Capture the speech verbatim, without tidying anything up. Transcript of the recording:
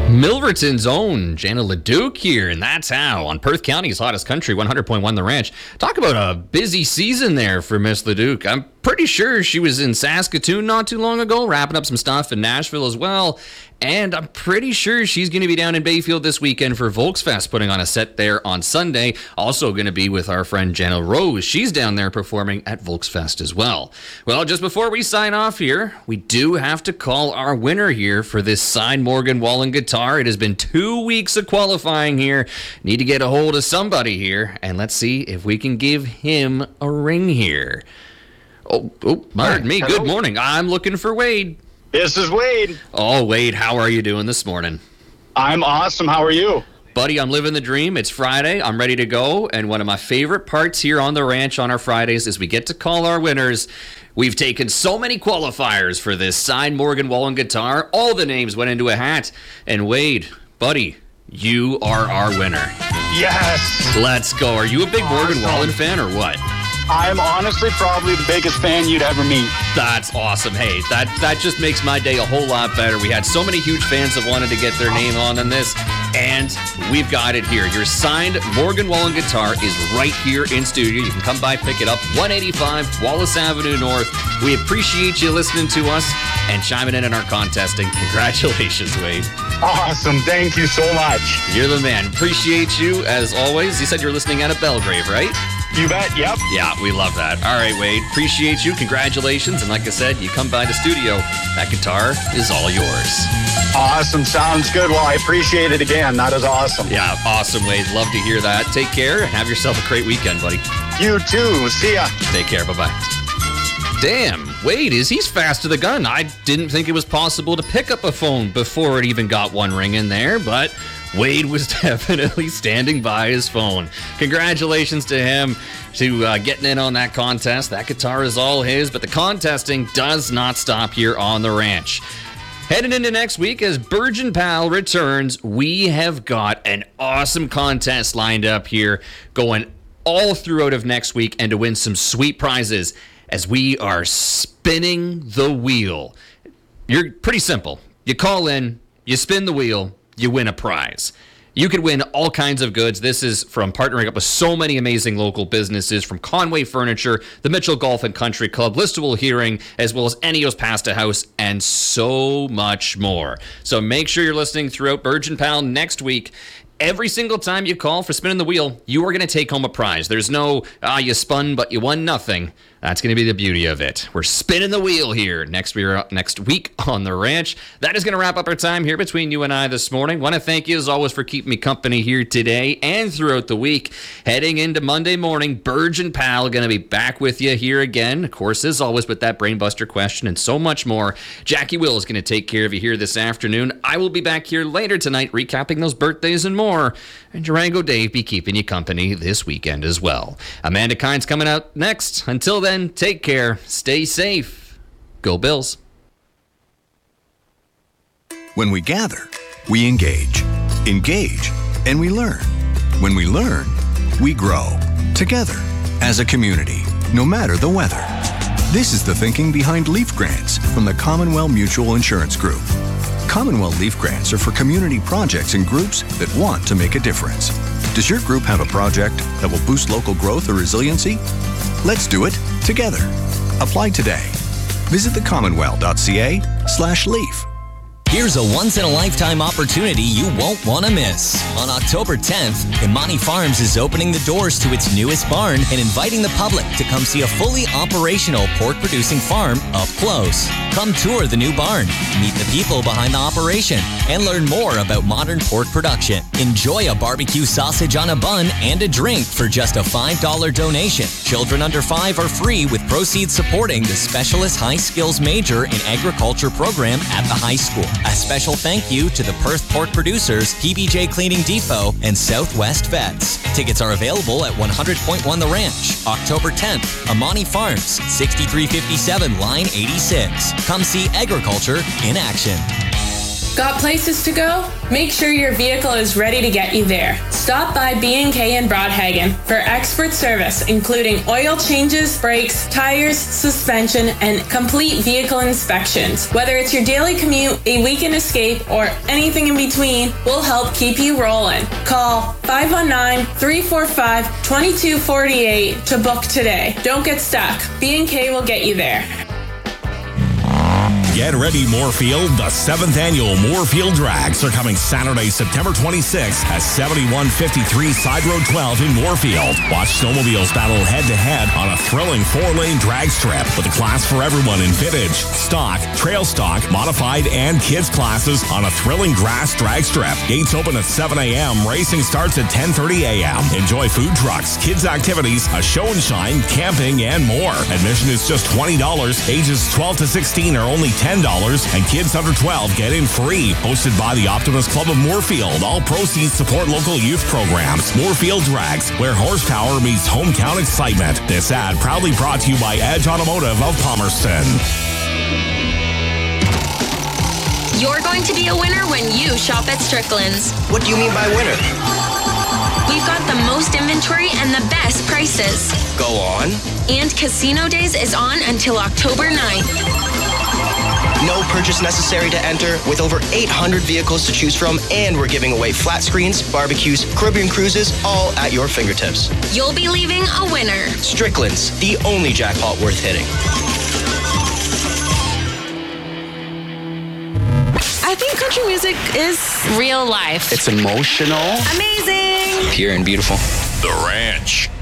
Milverton's own Jana Leduc here, and that's how on Perth County's hottest country, one hundred point one The Ranch. Talk about a busy season there for Miss Leduc. I'm pretty sure she was in Saskatoon not too long ago, wrapping up some stuff in Nashville as well. And I'm pretty sure she's going to be down in Bayfield this weekend for Volksfest, putting on a set there on Sunday. Also going to be with our friend Jenna Rose. She's down there performing at Volksfest as well. Well, just before we sign off here, we do have to call our winner here for this signed Morgan Wallen guitar. It has been two weeks of qualifying here. Need to get a hold of somebody here, and let's see if we can give him a ring here. Oh, oh pardon me. Good morning. I'm looking for Wade. This is Wade. Oh, Wade, how are you doing this morning? I'm awesome. How are you? Buddy, I'm living the dream. It's Friday. I'm ready to go. And one of my favorite parts here on the ranch on our Fridays is we get to call our winners. We've taken so many qualifiers for this signed Morgan Wallen guitar. All the names went into a hat. And Wade, buddy, you are our winner. Yes. Let's go. Are you a big Morgan Awesome. Wallen fan or what? I'm honestly probably the biggest fan you'd ever meet. That's awesome. Hey, that, that just makes my day a whole lot better. We had so many huge fans that wanted to get their name on in this, and we've got it here. Your signed Morgan Wallen guitar is right here in studio. You can come by, pick it up, one eighty-five Wallace Avenue North. We appreciate you listening to us and chiming in in our contesting. Congratulations, Wade. Awesome. Thank you so much. You're the man. Appreciate you as always. You said you're listening out of Belgrave, right? You bet. Yep. Yeah, we love that. All right, Wade. Appreciate you. Congratulations. And like I said, you come by the studio. That guitar is all yours. Awesome. Sounds good. Well, I appreciate it again. That is awesome. Yeah, awesome, Wade. Love to hear that. Take care and have yourself a great weekend, buddy. You too. See ya. Take care. Bye-bye. Damn, Wade is he's fast to the gun. I didn't think it was possible to pick up a phone before it even got one ring in there, but Wade was definitely standing by his phone. Congratulations to him to uh, getting in on that contest. That guitar is all his, but the contesting does not stop here on the ranch. Heading into next week as Burgeon Pal returns, we have got an awesome contest lined up here going all throughout of next week and to win some sweet prizes as we are spinning the wheel. You're pretty simple. You call in, you spin the wheel, you win a prize. You could win all kinds of goods. This is from partnering up with so many amazing local businesses, from Conway Furniture, the Mitchell Golf and Country Club, Listowel Hearing, as well as Enios Pasta House, and so much more. So make sure you're listening throughout Burgeon Pal next week. Every single time you call for spinning the wheel, you are going to take home a prize. There's no, ah, you spun, but you won nothing. That's going to be the beauty of it. We're spinning the wheel here next week, next week on the ranch. That is going to wrap up our time here between you and I this morning. Want to thank you, as always, for keeping me company here today and throughout the week. Heading into Monday morning, Burgeon Pal going to be back with you here again. Of course, as always, with that Brainbuster question and so much more. Jackie Will is going to take care of you here this afternoon. I will be back here later tonight recapping those birthdays and more. And Durango Dave be keeping you company this weekend as well. Amanda Kynes coming out next. Until then, take care, stay safe, go Bills. When we gather, we engage, engage, and we learn. When we learn, we grow together as a community, no matter the weather. This is the thinking behind Leaf Grants from the Commonwealth Mutual Insurance Group. Commonwealth Leaf Grants are for community projects and groups that want to make a difference. Does your group have a project that will boost local growth or resiliency? Let's do it together. Apply today. Visit the commonwealth dot c a slash leaf. Here's a once-in-a-lifetime opportunity you won't want to miss. On October tenth, Imani Farms is opening the doors to its newest barn and inviting the public to come see a fully operational pork-producing farm up close. Come tour the new barn, meet the people behind the operation, and learn more about modern pork production. Enjoy a barbecue sausage on a bun and a drink for just a five dollars donation. Children under five are free, with proceeds supporting the Specialist High Skills Major in Agriculture program at the high school. A special thank you to the Perth Pork Producers, P B J Cleaning Depot, and Southwest Vets. Tickets are available at one hundred point one The Ranch, October tenth, Imani Farms, sixty-three fifty-seven Line eighty-six. Come see agriculture in action. Got places to go? Make sure your vehicle is ready to get you there. Stop by B and K in Broadhagen for expert service, including oil changes, brakes, tires, suspension, and complete vehicle inspections. Whether it's your daily commute, a weekend escape, or anything in between, we'll help keep you rolling. Call five one nine, three four five, two two four eight to book today. Don't get stuck. B and K will get you there. Get ready, Moorfield. The seventh annual Moorfield Drags are coming Saturday, September twenty-sixth at seventy-one fifty-three Side Road twelve in Moorfield. Watch snowmobiles battle head-to-head on a thrilling four-lane drag strip with a class for everyone in vintage, stock, trail stock, modified, and kids classes on a thrilling grass drag strip. Gates open at seven a.m. Racing starts at ten thirty a.m. Enjoy food trucks, kids activities, a show and shine, camping, and more. Admission is just twenty dollars. Ages twelve to sixteen are only ten dollars, and kids under twelve get in free. Hosted by the Optimist Club of Moorfield. All proceeds support local youth programs. Moorfield Drags, where horsepower meets hometown excitement. This ad proudly brought to you by Edge Automotive of Palmerston. You're going to be a winner when you shop at Strickland's. What do you mean by winner? We've got the most inventory and the best prices. Go on. And Casino Days is on until October ninth. No purchase necessary to enter, with over eight hundred vehicles to choose from, and we're giving away flat screens, barbecues, Caribbean cruises, all at your fingertips. You'll be leaving a winner. Strickland's, the only jackpot worth hitting. I think country music is real life. It's emotional. amazing. Pure and beautiful. The Ranch.